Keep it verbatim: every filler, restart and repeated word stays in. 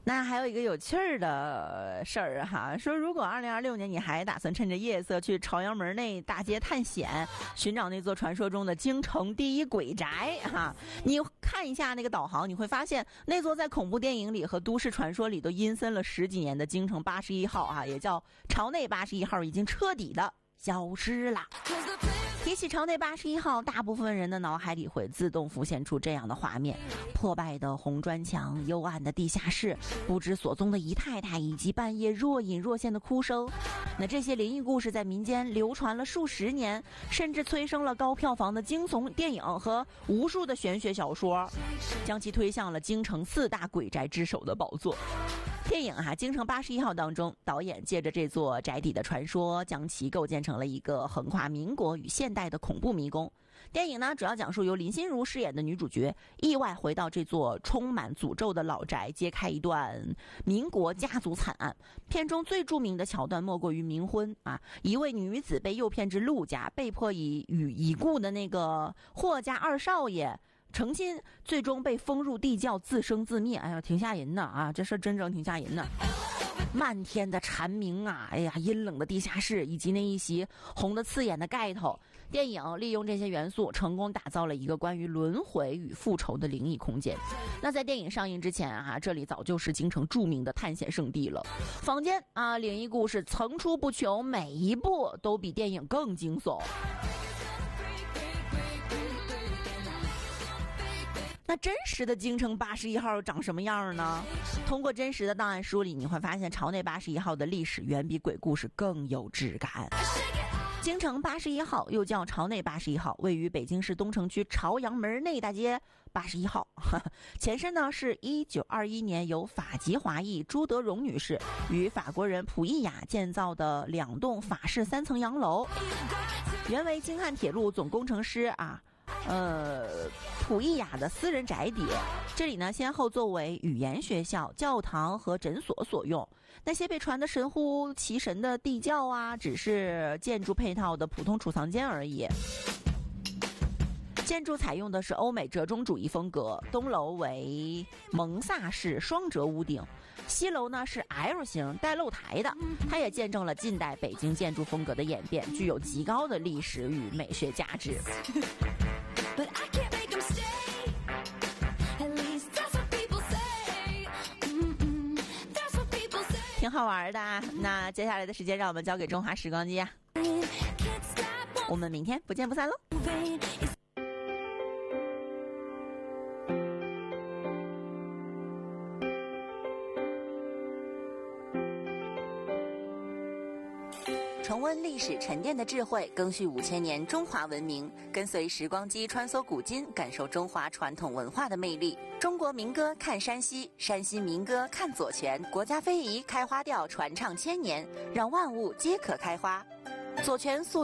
那还有一个有趣儿的事儿哈，说如果二零二六年你还打算趁着夜色去朝阳门内大街探险，寻找那座传说中的京城第一鬼宅哈，你看一下那个导航，你会发现那座在恐怖电影里和都市传说里都阴森了十几年的京城八十一号啊，也叫朝内八十一号，已经彻底的消失了。提起朝内八十一号，大部分人的脑海里会自动浮现出这样的画面：破败的红砖墙、幽暗的地下室、不知所踪的姨太太，以及半夜若隐若现的哭声。那这些灵异故事在民间流传了数十年，甚至催生了高票房的惊悚电影和无数的玄学小说，将其推向了京城四大鬼宅之首的宝座。电影哈、啊《京城八十一号》当中，导演借着这座宅邸的传说，将其构建成了一个横跨民国与现代的恐怖迷宫。电影呢，主要讲述由林心如饰演的女主角意外回到这座充满诅咒的老宅，揭开一段民国家族惨案。片中最著名的桥段莫过于冥婚啊，一位女子被诱骗至陆家，被迫以与已故的那个霍家二少爷成亲，最终被封入地窖，自生自灭。哎呀，挺吓人的啊！这事真正挺吓人的。漫天的蝉鸣啊，哎呀，阴冷的地下室，以及那一袭红得刺眼的盖头。电影利用这些元素，成功打造了一个关于轮回与复仇的灵异空间。那在电影上映之前啊，这里早就是京城著名的探险圣地了。坊间啊，灵异故事层出不穷，每一部都比电影更惊悚。那真实的京城八十一号长什么样呢？通过真实的档案梳理，你会发现朝内八十一号的历史远比鬼故事更有质感。京城八十一号又叫朝内八十一号，位于北京市东城区朝阳门内大街八十一号。前身呢是一九二一年由法籍华裔朱德荣女士与法国人溥仪雅建造的两栋法式三层洋楼，原为京汉铁路总工程师啊。呃，溥仪雅的私人宅邸，这里呢先后作为语言学校、教堂和诊所所用。那些被传得神乎其神的地窖啊，只是建筑配套的普通储藏间而已。建筑采用的是欧美折中主义风格，东楼为蒙萨式双折屋顶，西楼呢是 L 型带露台的。它也见证了近代北京建筑风格的演变，具有极高的历史与美学价值。挺好玩的。那接下来的时间让我们交给中华时光机啊，我们明天不见不散喽。重温历史沉淀的智慧，更续五千年中华文明，跟随时光机穿梭古今，感受中华传统文化的魅力。中国民歌看山西，山西民歌看左权，国家非遗开花调传唱千年，让万物皆可开花。左权素